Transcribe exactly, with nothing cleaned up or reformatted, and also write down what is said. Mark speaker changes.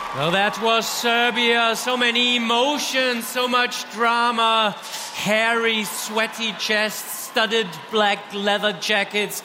Speaker 1: Well, that was Serbia. So many emotions, so much drama, hairy, sweaty chests, studded black leather jackets,